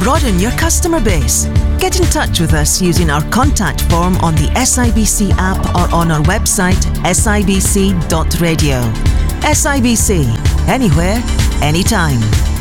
broaden your customer base? Get in touch with us using our contact form on the SIBC app or on our website sibc.radio. SIBC, anywhere, anytime.